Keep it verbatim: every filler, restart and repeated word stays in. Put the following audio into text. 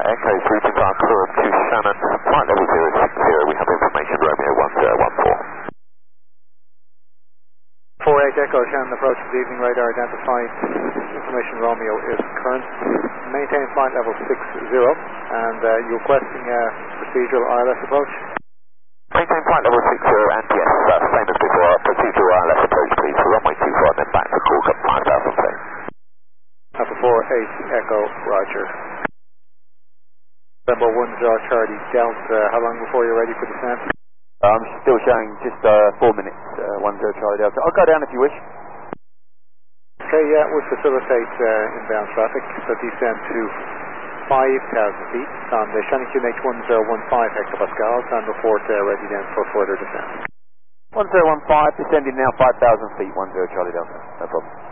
Echo three two five to Shannon, flight level zero six zero, we have information Romeo one zero one four. four eight Echo, Shannon approach this evening, radar identified, information Romeo is current, maintain flight level six zero, and uh, you're requesting a procedural I L S approach? Maintain flight level six zero and yes, uh, same as before, procedural I L S approach please, for runway two four and then back to call up five thousand feet. Alpha four eight Echo, roger. November one zero Charlie Delta, how long before you're ready for descent? I'm still showing just uh, four minutes, uh, one zero Charlie Delta. I'll go down if you wish. Okay, yeah, we'll facilitate uh, inbound traffic, so descend to five thousand feet on the Shannon Q N H one zero one five hectopascals and report uh, ready then for further descent. one zero one five, descending now five thousand feet, one zero Charlie Delta, no problem.